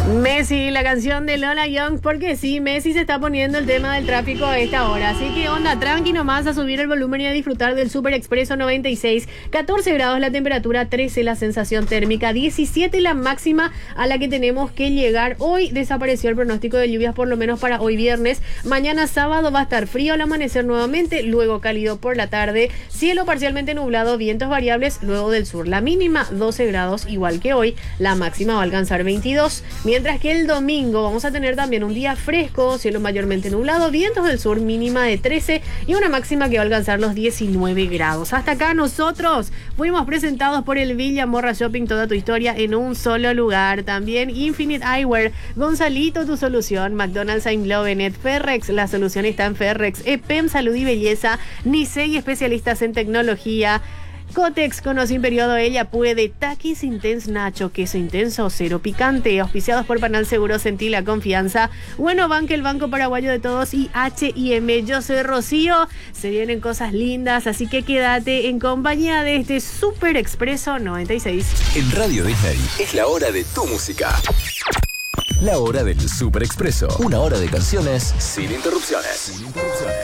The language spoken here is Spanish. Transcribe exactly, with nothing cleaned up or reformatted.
Messi, la canción de Lola Young, porque sí, Messi se está poniendo el tema del tráfico a esta hora. Así que onda, tranqui nomás a subir el volumen y a disfrutar del Super Expreso noventa y seis. catorce grados la temperatura, trece la sensación térmica, diecisiete la máxima a la que tenemos que llegar. Hoy desapareció el pronóstico de lluvias, por lo menos para hoy viernes. Mañana sábado va a estar frío al amanecer nuevamente, luego cálido por la tarde. Cielo parcialmente nublado, vientos variables luego del sur. La mínima doce grados, igual que hoy. La máxima va a alcanzar veintidós. Mientras que el domingo vamos a tener también un día fresco, cielo mayormente nublado, vientos del sur, mínima de trece y una máxima que va a alcanzar los diecinueve grados. Hasta acá nosotros fuimos presentados por el Villa Morra Shopping, toda tu historia en un solo lugar. También Infinite Eyewear, Gonzalito, tu solución, McDonald's, Saint Lovenet, Ferrex, la solución está en Ferrex, E P E M Salud y Belleza, Nisei, especialistas en tecnología, Cotex, con o sin periodo ella puede, Takis Intense Nacho, queso intenso, cero picante, auspiciados por Panal Seguro, sentí la confianza, Bueno Bank, el banco paraguayo de todos, y H y M. Yo soy Rocío, se vienen cosas lindas, así que quédate en compañía de este Super Expreso noventa y seis. En Radio Disney es la hora de tu música. La hora del Super Expreso. Una hora de canciones sin interrupciones. Sin interrupciones.